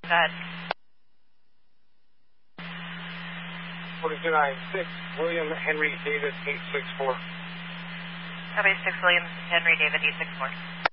Go ahead. 429-6, William Henry David 864. Copy 6 William Henry David 864.